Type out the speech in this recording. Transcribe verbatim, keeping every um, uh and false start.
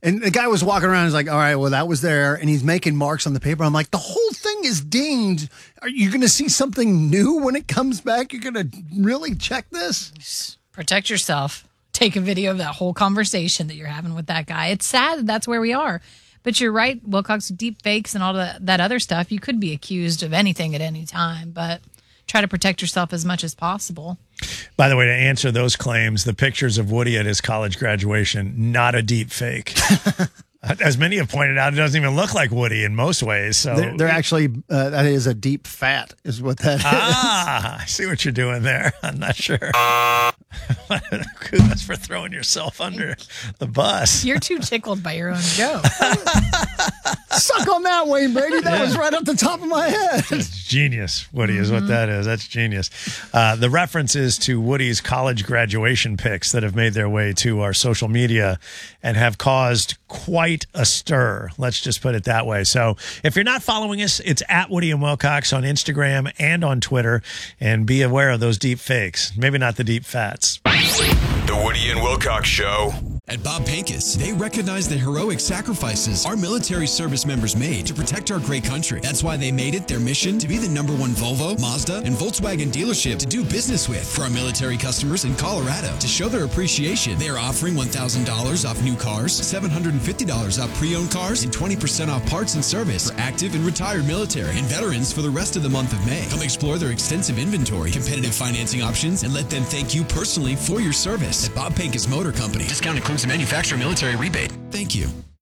And the guy was walking around. He's like, all right, well, that was there. And he's making marks on the paper. I'm like, the whole thing is dinged. Are you going to see something new when it comes back? You're going to really check this? Protect yourself. Take a video of that whole conversation that you're having with that guy. It's sad that that's where we are. But you're right, Wilcox, deep fakes and all the, that other stuff. You could be accused of anything at any time, but try to protect yourself as much as possible. By the way, to answer those claims, the pictures of Woody at his college graduation, not a deep fake. As many have pointed out, it doesn't even look like Woody in most ways. So they're, they're actually, uh, that is a deep fat is what that is. Ah, I see what you're doing there. I'm not sure. That's for throwing yourself under the bus. You're too tickled by your own joke. Suck on that, Wayne Brady. That yeah. was right up the top of my head. It's genius, Woody, is mm-hmm. what that is. That's genius. Uh, the references to Woody's college graduation pics that have made their way to our social media and have caused quite a stir. Let's just put it that way. So if you're not following us, it's at Woody and Wilcox on Instagram and on Twitter. And be aware of those deep fakes. Maybe not the deep fats. The Woody and Wilcox Show. At Bob Pincus, they recognize the heroic sacrifices our military service members made to protect our great country. That's why they made it their mission to be the number one Volvo, Mazda, and Volkswagen dealership to do business with. For our military customers in Colorado, to show their appreciation, they are offering one thousand dollars off new cars, seven hundred fifty dollars off pre-owned cars, and twenty percent off parts and service for active and retired military and veterans for the rest of the month of May. Come explore their extensive inventory, competitive financing options, and let them thank you personally for your service. At Bob Pincus Motor Company. Discount includes a manufacturer military rebate. Thank you.